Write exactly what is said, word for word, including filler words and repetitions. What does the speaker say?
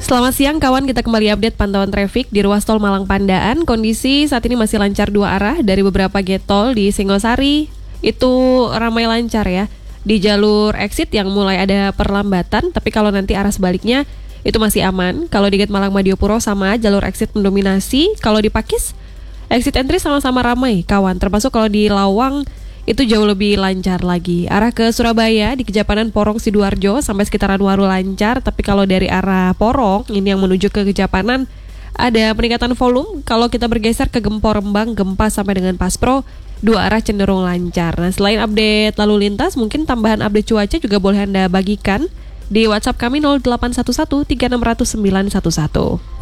Selamat siang kawan, kita kembali update pantauan traffic di ruas tol Malang Pandaan. Kondisi saat ini masih lancar dua arah dari beberapa gate tol di Singosari. Itu ramai lancar ya. Di jalur exit yang mulai ada perlambatan, tapi kalau nanti arah sebaliknya itu masih aman. Kalau di gate Malang Madiopuro sama jalur exit mendominasi. Kalau di Pakis, exit entry sama-sama ramai kawan. Termasuk kalau di Lawang itu jauh lebih lancar lagi. Arah ke Surabaya di Kejapanan Porong Sidoarjo sampai sekitaran Waru lancar, tapi kalau dari arah Porong ini yang menuju ke Kejapanan ada peningkatan volume. Kalau kita bergeser ke Gempor Rembang, Gempa sampai dengan Paspro, dua arah cenderung lancar. Nah, selain update lalu lintas, mungkin tambahan update cuaca juga boleh Anda bagikan di WhatsApp kami nol delapan satu satu tiga enam nol nol sembilan satu satu.